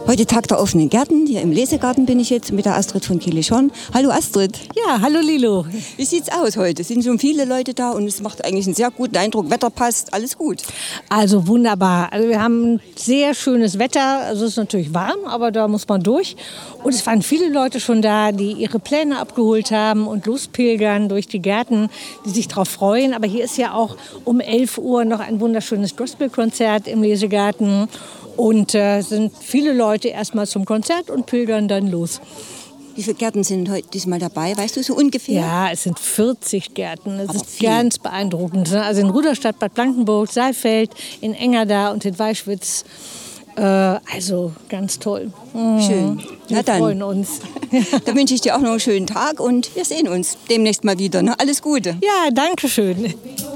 Heute Tag der offenen Gärten. Hier im Lesegarten bin ich jetzt mit der Astrid von Kilischorn. Hallo Astrid. Ja, hallo Lilo. Wie sieht's aus heute? Es sind schon viele Leute da und es macht eigentlich einen sehr guten Eindruck. Wetter passt, alles gut. Also wunderbar. Also wir haben ein sehr schönes Wetter. Also es ist natürlich warm, aber da muss man durch. Und es waren viele Leute schon da, die ihre Pläne abgeholt haben und lospilgern durch die Gärten, die sich darauf freuen. Aber hier ist ja auch um 11 Uhr noch ein wunderschönes Gospelkonzert im Lesegarten. Und sind viele Leute erstmal zum Konzert und pilgern dann los. Wie viele Gärten sind heute diesmal dabei? Weißt du so ungefähr? Ja, es sind 40 Gärten. Das Aber ist viel. ganz beeindruckend. Also in Rudolstadt, Bad Blankenburg, Saalfeld, in Engerda und in Weischwitz. Also ganz toll. Schön. Wir freuen uns. Da wünsche ich dir auch noch einen schönen Tag und wir sehen uns demnächst mal wieder. Ne? Alles Gute. Ja, danke schön.